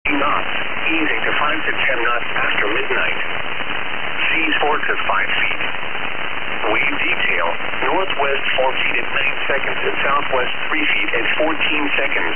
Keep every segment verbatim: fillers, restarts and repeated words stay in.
fifty knots, easing to five to ten knots after midnight. Seas four to five feet. Wave detail, northwest four feet at nine seconds and southwest three feet at fourteen seconds.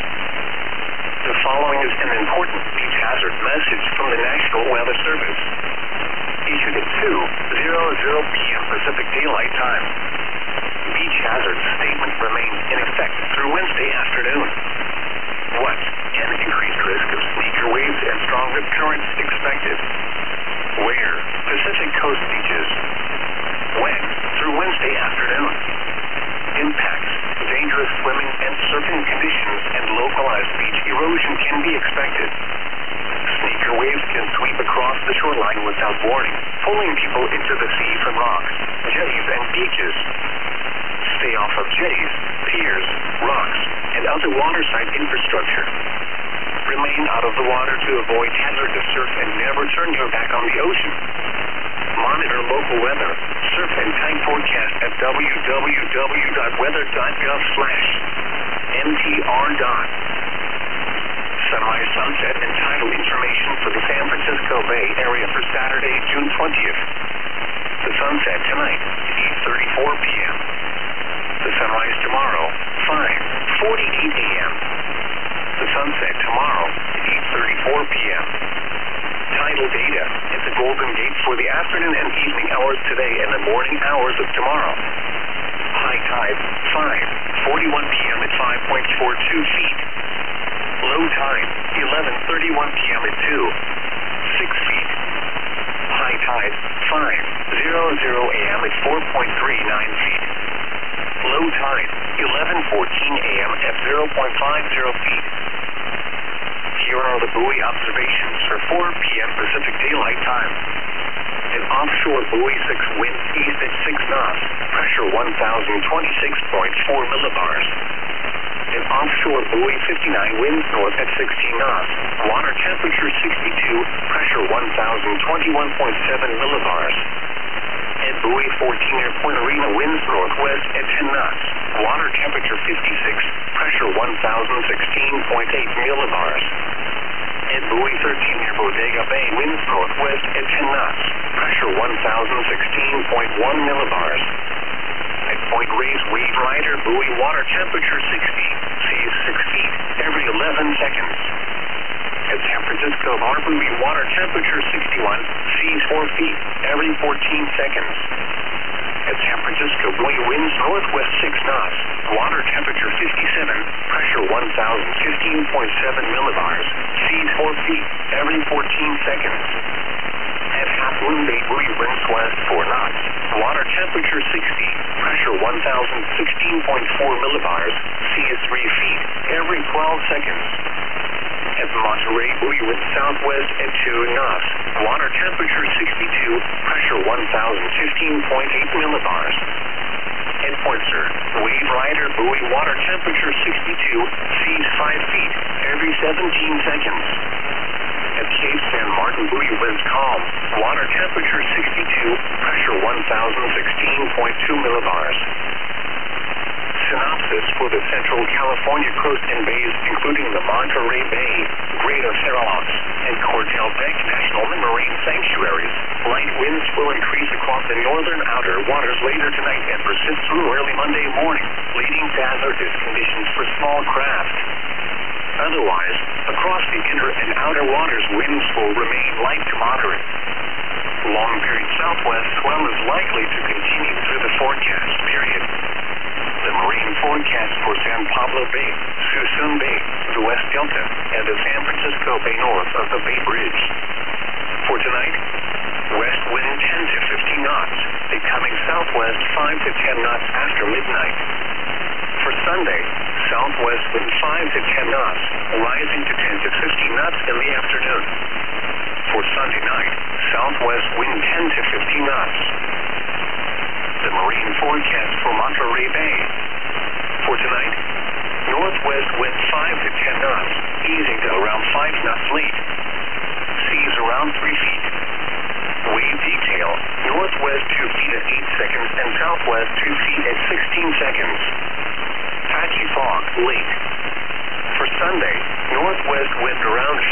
The following is an important beach hazard message from the National Weather Service. Issued at two hundred p m Pacific Daylight Time. Beach hazard statement remains in effect through Wednesday afternoon. What? An increased risk of sneaker waves and stronger currents expected. Where? Pacific coast beaches. When? Through Wednesday afternoon. Impacts, dangerous swimming and surfing conditions and localized beach erosion can be expected. Sneaker waves can sweep across the shoreline without warning, pulling people into the sea from rocks, jetties and beaches. Stay off of jetties, piers, rocks, and other waterside infrastructure. Remain out of the water to avoid hazardous surf and never turn your back on the ocean. Monitor local weather, surf and time forecast at w w w dot weather dot gov slash m t r. Sunrise, sunset, and tidal information for the San Francisco Bay Area for Saturday, June twentieth. The sunset tonight, eight thirty-four p m The sunrise tomorrow, five forty-eight a m The sunset tomorrow, eight thirty-four p m Tidal data at the Golden Gate for the afternoon and evening hours today and the morning hours of tomorrow. High tide, five forty-one p m at five point four two feet. Low tide, eleven thirty-one p m at two, six feet. High tide, five hundred a m at four point three nine feet. Low tide, eleven fourteen a m at zero point five zero feet. Here are the buoy observations for four p m Pacific Daylight Time. An offshore buoy six winds east at six knots, pressure one thousand twenty-six point four millibars. An offshore buoy fifty-nine winds north at sixteen knots, water temperature sixty-two, pressure one thousand twenty-one point seven millibars. At buoy fourteen near Point Arena winds northwest at ten knots, water temperature fifty-six, pressure one thousand sixteen point eight millibars. At buoy thirteen near Bodega Bay winds northwest at ten knots, pressure one thousand sixteen point one millibars. At Point Reyes Wave Rider buoy water temperature sixty, seas six feet every eleven seconds. At San Francisco Bar buoy water temperature sixty-one, seas four feet every fourteen seconds. At San Francisco buoy winds northwest six knots, water temperature fifty-seven, pressure one thousand fifteen point seven millibars, seas four feet every fourteen seconds. At Half Moon Bay buoy winds west four knots, water temperature sixty, pressure one thousand sixteen point four millibars, seas three feet every twelve seconds. At Monterey buoy winds southwest at two knots, water temperature sixty-two, pressure one thousand fifteen point eight millibars. At Point Sur, Wave Rider buoy water temperature sixty-two, seas five feet every seventeen seconds. At Cape San Martin buoy winds calm, water temperature sixty-two, pressure one thousand sixteen point two millibars. Synopsis for the Central California coast and bays, including the Monterey Bay, Greater Farallones, and Cordell Beck National Marine Sanctuaries. Light winds will increase across the northern outer waters later tonight and persist through early Monday morning, leading to hazardous conditions for small craft. Otherwise, across the inner and outer waters, winds will remain light to moderate. Long-period southwest swell is likely to continue through the forecast period. The marine forecast for San Pablo Bay, Suisun Bay, the West Delta, and the San Francisco Bay north of the Bay Bridge. For tonight, west wind ten to fifteen knots, becoming southwest five to ten knots after midnight. For Sunday, southwest wind five to ten knots, rising to ten to fifteen knots in the afternoon. For Sunday night, southwest wind ten to fifteen knots. The marine forecast for Monterey Bay. For tonight, northwest wind five to ten knots, easing to around five knots late. Seas around three feet. Wave detail, northwest two feet at eight seconds and southwest two feet at sixteen seconds. Patchy fog late. For Sunday, northwest wind around